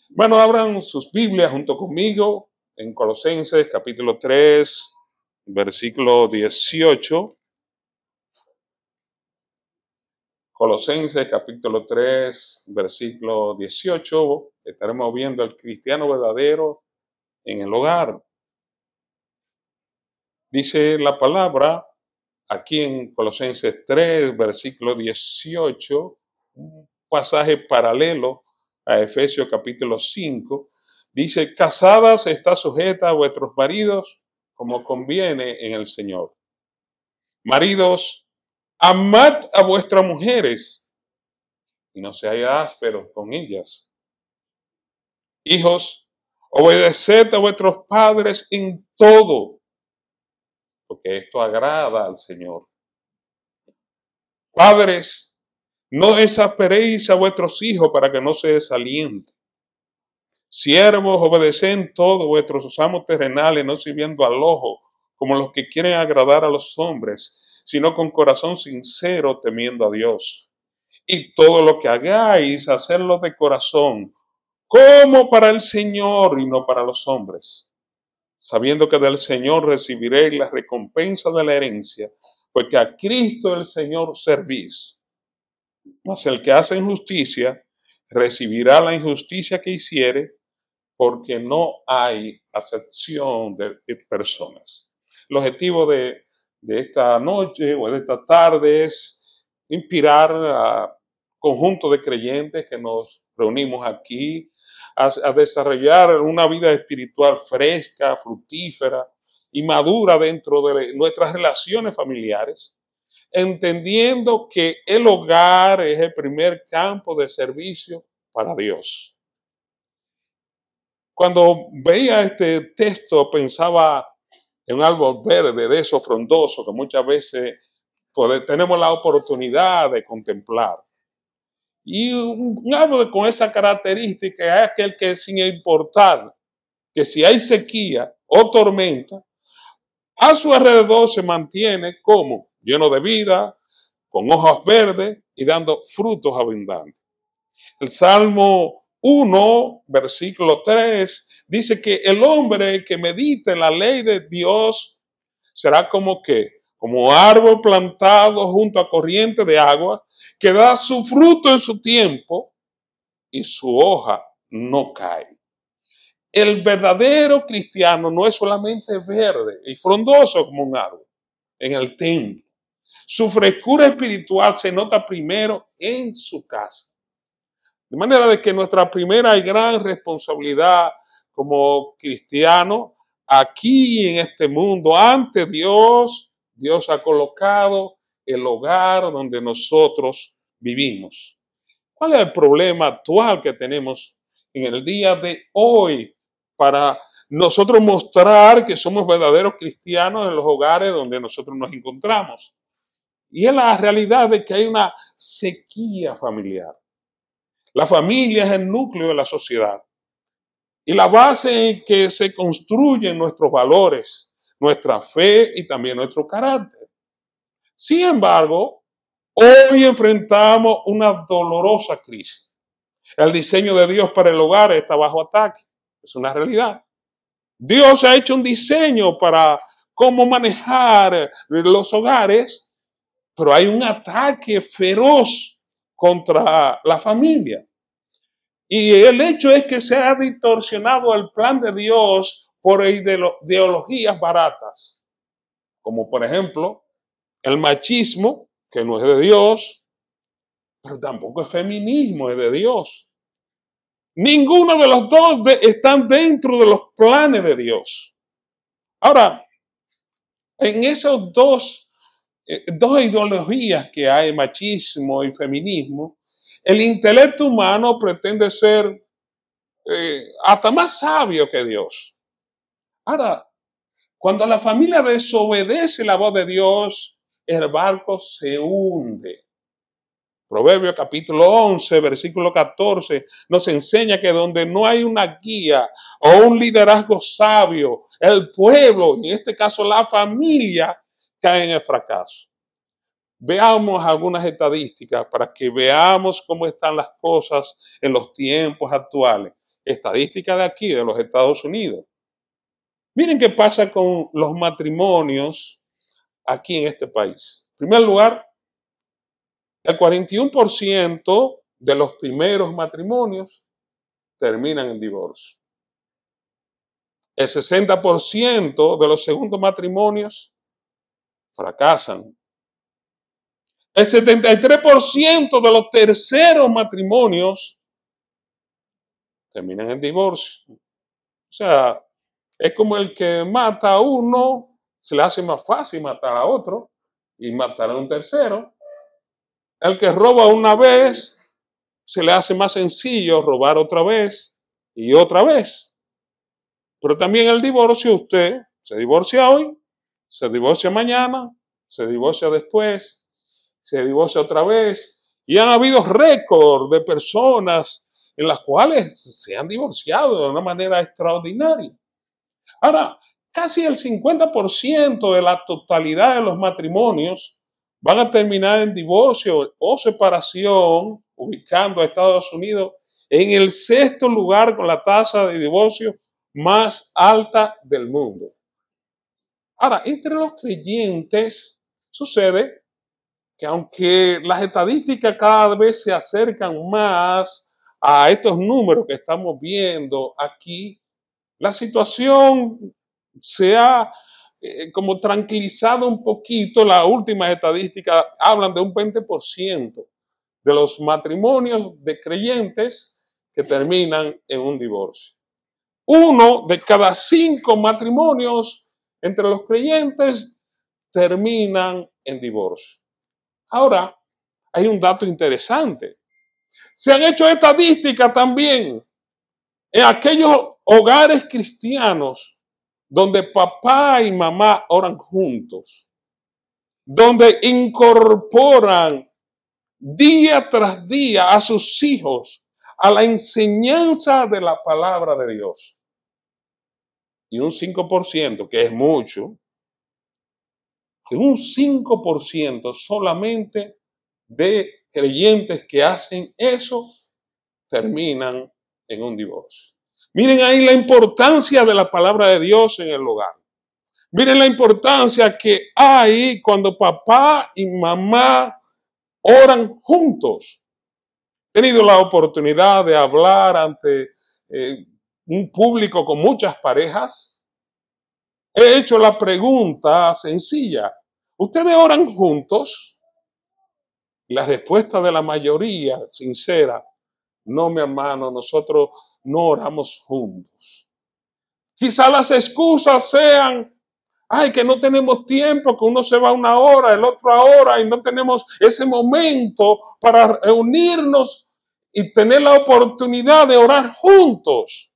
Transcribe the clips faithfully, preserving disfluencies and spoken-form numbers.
Bueno, abran sus Biblias junto conmigo en Colosenses capítulo tres, versículo dieciocho. Colosenses capítulo tres, versículo dieciocho. Estaremos viendo al cristiano verdadero en el hogar. Dice la palabra aquí en Colosenses tres, versículo dieciocho, un pasaje paralelo a Efesios capítulo cinco. Dice: casadas, está sujeta a vuestros maridos como conviene en el Señor. Maridos, amad a vuestras mujeres y no seáis ásperos con ellas. Hijos, obedeced a vuestros padres en todo, porque esto agrada al Señor. Padres, no exasperéis a vuestros hijos para que no se desalienten. Siervos, obedeced todo vuestros amos terrenales, no sirviendo al ojo, como los que quieren agradar a los hombres, sino con corazón sincero, temiendo a Dios. Y todo lo que hagáis, hacerlo de corazón, como para el Señor y no para los hombres, sabiendo que del Señor recibiréis la recompensa de la herencia, porque a Cristo el Señor servís. Mas el que hace injusticia recibirá la injusticia que hiciere, porque no hay acepción de, de personas. El objetivo de, de esta noche o de esta tarde es inspirar a conjunto de creyentes que nos reunimos aquí a, a desarrollar una vida espiritual fresca, fructífera y madura dentro de nuestras relaciones familiares, entendiendo que el hogar es el primer campo de servicio para Dios. Cuando veía este texto pensaba en un árbol verde de esos frondosos que muchas veces pues, tenemos la oportunidad de contemplar. Y un, un árbol con esa característica es aquel que, sin importar que si hay sequía o tormenta, a su alrededor se mantiene como lleno de vida, con hojas verdes y dando frutos abundantes. El Salmo uno, versículo tres, dice que el hombre que medite en la ley de Dios será como que, como árbol plantado junto a corriente de agua, que da su fruto en su tiempo y su hoja no cae. El verdadero cristiano no es solamente verde y frondoso como un árbol en el templo. Su frescura espiritual se nota primero en su casa. De manera de que nuestra primera y gran responsabilidad como cristianos aquí en este mundo, ante Dios, Dios ha colocado el hogar donde nosotros vivimos. ¿Cuál es el problema actual que tenemos en el día de hoy para nosotros mostrar que somos verdaderos cristianos en los hogares donde nosotros nos encontramos? Y es la realidad de que hay una sequía familiar. La familia es el núcleo de la sociedad y la base en que se construyen nuestros valores, nuestra fe y también nuestro carácter. Sin embargo, hoy enfrentamos una dolorosa crisis. El diseño de Dios para el hogar está bajo ataque. Es una realidad. Dios ha hecho un diseño para cómo manejar los hogares, pero hay un ataque feroz contra la familia. Y el hecho es que se ha distorsionado el plan de Dios por ideologías baratas, como por ejemplo el machismo, que no es de Dios, pero tampoco el feminismo es de Dios. Ninguno de los dos de, están dentro de los planes de Dios. Ahora, en esos dos, eh, dos ideologías que hay, machismo y feminismo, el intelecto humano pretende ser eh, hasta más sabio que Dios. Ahora, cuando la familia desobedece la voz de Dios, el barco se hunde. Proverbios capítulo once, versículo catorce, nos enseña que donde no hay una guía o un liderazgo sabio, el pueblo, en este caso la familia, cae en el fracaso. Veamos algunas estadísticas para que veamos cómo están las cosas en los tiempos actuales. estadística de aquí, de los Estados Unidos. Miren qué pasa con los matrimonios aquí en este país. En primer lugar, el cuarenta y uno por ciento de los primeros matrimonios terminan en divorcio. El sesenta por ciento de los segundos matrimonios fracasan. El setenta y tres por ciento de los terceros matrimonios terminan en divorcio. O sea, es como el que mata a uno, se le hace más fácil matar a otro y matar a un tercero. El que roba una vez, se le hace más sencillo robar otra vez y otra vez. Pero también el divorcio, usted se divorcia hoy, se divorcia mañana, se divorcia después, se divorcia otra vez. Y han habido récords de personas en las cuales se han divorciado de una manera extraordinaria. Ahora, casi el cincuenta por ciento de la totalidad de los matrimonios van a terminar en divorcio o separación, ubicando a Estados Unidos en el sexto lugar con la tasa de divorcio más alta del mundo. Ahora, entre los creyentes sucede que aunque las estadísticas cada vez se acercan más a estos números que estamos viendo aquí, la situación se ha eh, como tranquilizado un poquito. Las últimas estadísticas hablan de un veinte por ciento de los matrimonios de creyentes que terminan en un divorcio. Uno de cada cinco matrimonios entre los creyentes terminan en divorcio. Ahora, hay un dato interesante. Se han hecho estadísticas también en aquellos hogares cristianos donde papá y mamá oran juntos, donde incorporan día tras día a sus hijos a la enseñanza de la palabra de Dios. Y un cinco por ciento, que es mucho, un cinco por ciento solamente de creyentes que hacen eso terminan en un divorcio. Miren ahí la importancia de la palabra de Dios en el hogar. Miren la importancia que hay cuando papá y mamá oran juntos. He tenido la oportunidad de hablar ante eh, un público con muchas parejas. He hecho la pregunta sencilla: ¿ustedes oran juntos? La respuesta de la mayoría, sincera: no, mi hermano, nosotros no oramos juntos. Quizá las excusas sean: ay, que no tenemos tiempo, que uno se va una hora, el otro a hora, y no tenemos ese momento para reunirnos y tener la oportunidad de orar juntos.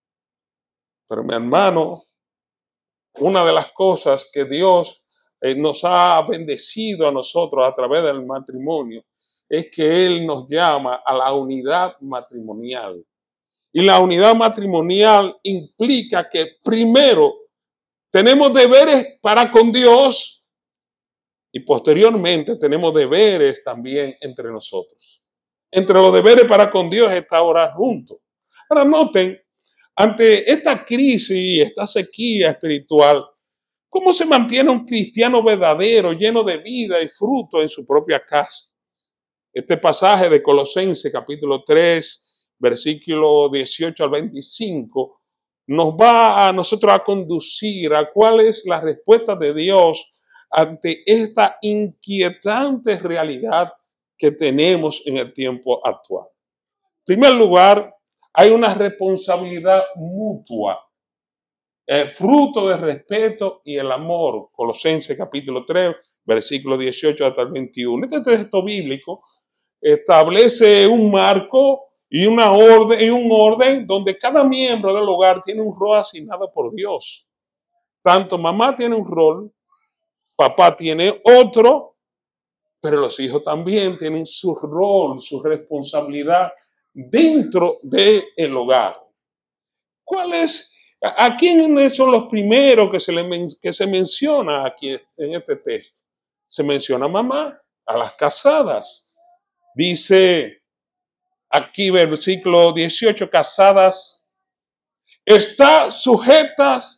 Pero mi hermano, una de las cosas que Dios eh, nos ha bendecido a nosotros a través del matrimonio es que Él nos llama a la unidad matrimonial. Y la unidad matrimonial implica que primero tenemos deberes para con Dios y posteriormente tenemos deberes también entre nosotros. Entre los deberes para con Dios está orar juntos. Ahora noten, ante esta crisis, esta sequía espiritual, ¿cómo se mantiene un cristiano verdadero, lleno de vida y fruto en su propia casa? Este pasaje de Colosenses capítulo tres, versículo dieciocho al veinticinco, nos va a nosotros a conducir a cuál es la respuesta de Dios ante esta inquietante realidad que tenemos en el tiempo actual. En primer lugar, hay una responsabilidad mutua, el fruto del respeto y el amor. Colosenses capítulo tres, versículo dieciocho hasta el veintiuno. Este texto bíblico establece un marco y una orden, y un orden donde cada miembro del hogar tiene un rol asignado por Dios. Tanto mamá tiene un rol, papá tiene otro, pero los hijos también tienen su rol, su responsabilidad dentro del hogar. ¿Cuál es? ¿A quiénes son los primeros que se, le, que se menciona aquí en este texto? Se menciona a mamá, a las casadas. Dice aquí versículo dieciocho, casadas está sujetas